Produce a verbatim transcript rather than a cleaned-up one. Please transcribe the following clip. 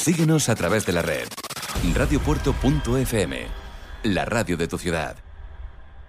Síguenos a través de la red. radiopuerto punto f m, la radio de tu ciudad.